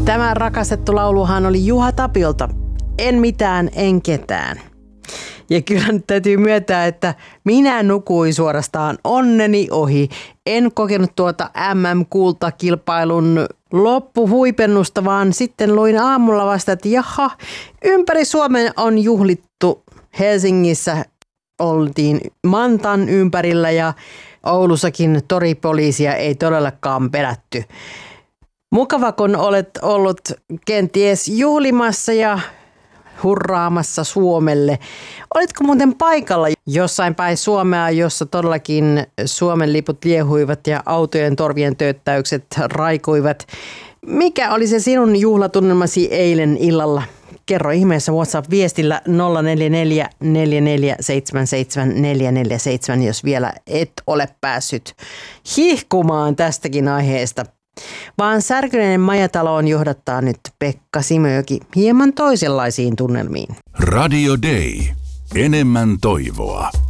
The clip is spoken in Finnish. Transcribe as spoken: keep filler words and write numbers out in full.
Tämä rakastettu lauluhan oli Juha Tapiolta. En mitään, en ketään. Ja kyllä nyt täytyy myöntää, että minä nukuin suorastaan onneni ohi. En kokenut tuota M M-kultakilpailun loppuhuipennusta, vaan sitten luin aamulla vasta, että jaha, ympäri Suomen on juhlittu. Helsingissä oltiin Mantan ympärillä ja Oulussakin toripoliisia ei todellakaan pelätty. Mukava, kun olet ollut kenties juhlimassa ja hurraamassa Suomelle. Olitko muuten paikalla jossain päin Suomea, jossa todellakin Suomen liput liehuivat ja autojen torvien tööttäykset raikuivat? Mikä oli se sinun juhlatunnelmasi eilen illalla? Kerro ihmeessä WhatsApp-viestillä nolla neljä neljä neljä neljä seitsemän seitsemän neljä neljä seitsemän, jos vielä et ole päässyt hihkumaan tästäkin aiheesta. Vaan särkyneinen majataloon johdattaa nyt Pekka Simojoki hieman toisenlaisiin tunnelmiin. Radio Day. Enemmän toivoa.